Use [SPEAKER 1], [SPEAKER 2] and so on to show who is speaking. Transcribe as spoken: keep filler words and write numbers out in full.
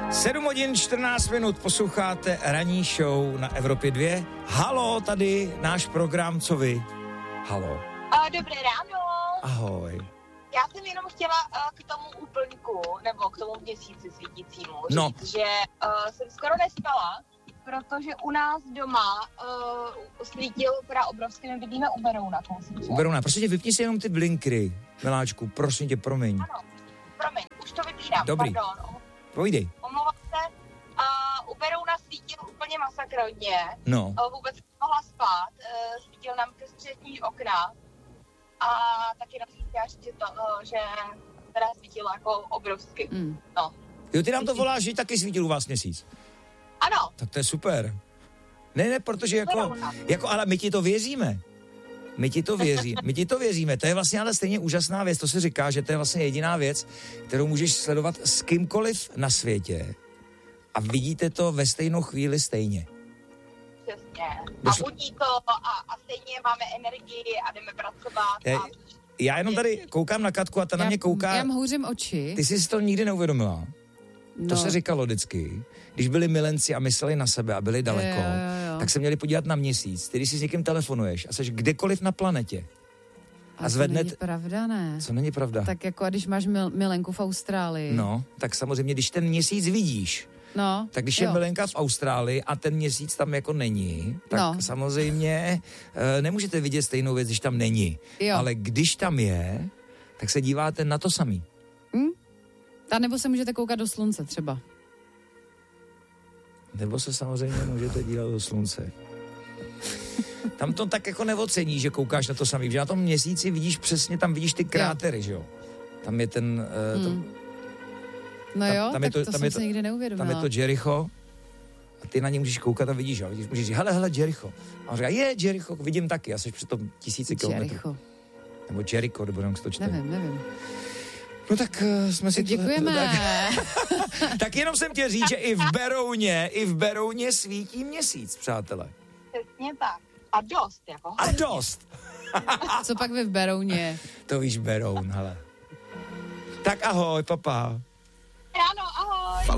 [SPEAKER 1] sedm hodin čtrnáct minut posloucháte ranní show na Evropě dva. Halo, tady náš program, co vy? Halo.
[SPEAKER 2] A, dobré ráno.
[SPEAKER 1] Ahoj.
[SPEAKER 2] Já jsem jenom chtěla uh, k tomu úplňku, nebo k tomu měsíci svítícímu,
[SPEAKER 1] no.
[SPEAKER 2] říct, že uh, jsem skoro nespala, protože u nás doma uh, svítil teda obrovský, my bydlíme u Berouna.
[SPEAKER 1] U Berouna, prosím tě, vypni si jenom ty blinkry, miláčku, prosím tě, promiň.
[SPEAKER 2] Ano, promiň, už to vypínám,
[SPEAKER 1] Dobrý.
[SPEAKER 2] pardon.
[SPEAKER 1] Povídej.
[SPEAKER 2] Omlouvám se, uh, u Berouna svítil úplně masakrodně,
[SPEAKER 1] No.
[SPEAKER 2] uh, vůbec nemohla spát, uh, svítil nám ke střešní okna a taky nám chtěla říct, že, to, uh, že teda svítilo jako obrovsky, mm. no.
[SPEAKER 1] Jo, ty nám to voláš, že taky svítil u vás měsíc.
[SPEAKER 2] Ano.
[SPEAKER 1] Tak to je super. Ne, ne, protože jako, jako, ale my ti to věříme. My ti to věří, my ti to věříme. To je vlastně ale stejně úžasná věc. To se říká, že to je vlastně jediná věc, kterou můžeš sledovat s kýmkoliv na světě a vidíte to ve stejnou chvíli stejně.
[SPEAKER 2] Přesně. A budí to a, a stejně máme energii a jdeme pracovat.
[SPEAKER 1] Já,
[SPEAKER 2] a...
[SPEAKER 1] já jenom tady koukám na Katku a ta já, na mě kouká.
[SPEAKER 3] Já mhouřím oči.
[SPEAKER 1] Ty jsi to nikdy neuvědomila. No. To se říkalo vždycky. Když byli milenci a mysleli na sebe a byli daleko, jo, jo, jo. tak se měli podívat na měsíc. Ty, když si s někým telefonuješ a jsi kdekoliv na planetě.
[SPEAKER 3] A, a zvedne... to není pravda, ne?
[SPEAKER 1] Co není pravda?
[SPEAKER 3] Tak jako když máš mil, milenku v Austrálii.
[SPEAKER 1] No, tak samozřejmě, když ten měsíc vidíš,
[SPEAKER 3] no,
[SPEAKER 1] tak když
[SPEAKER 3] jo.
[SPEAKER 1] je milenka v Austrálii a ten měsíc tam jako není, tak no. samozřejmě e, nemůžete vidět stejnou věc, když tam není. Jo. Ale když tam je, tak se díváte na to samý.
[SPEAKER 3] Hm? A nebo se můžete koukat do slunce třeba.
[SPEAKER 1] Nebo se samozřejmě můžete dívat do slunce. Tam to tak jako neocení, že koukáš na to samý, že na tom měsíci vidíš přesně, tam vidíš ty krátery, jo. že jo. Tam je ten... Uh,
[SPEAKER 3] hmm.
[SPEAKER 1] to,
[SPEAKER 3] no
[SPEAKER 1] tam,
[SPEAKER 3] jo,
[SPEAKER 1] tam
[SPEAKER 3] tak
[SPEAKER 1] je to,
[SPEAKER 3] to
[SPEAKER 1] tam
[SPEAKER 3] jsem
[SPEAKER 1] je to,
[SPEAKER 3] se nikdy neuvědomila.
[SPEAKER 1] Tam je to Jericho a ty na něj můžeš koukat a vidíš, jo. Můžeš říct, hele, hele, Jericho. A on říká, je, Jericho, vidím taky, já jsi při tom tisíci kilometrů.
[SPEAKER 3] Jericho.
[SPEAKER 1] Nebo Jericho, nebo jak se to čte.
[SPEAKER 3] Nevím, nevím.
[SPEAKER 1] No tak uh, jsme si...
[SPEAKER 3] Děkujeme.
[SPEAKER 1] Tak, tak jenom jsem chtěl říct, že i v Berouně, i v Berouně svítí měsíc, přátelé.
[SPEAKER 2] Přesně tak. A dost, jako.
[SPEAKER 1] A dost.
[SPEAKER 3] Co pak vy v Berouně?
[SPEAKER 1] To víš, Beroun, hele. Tak ahoj, papa.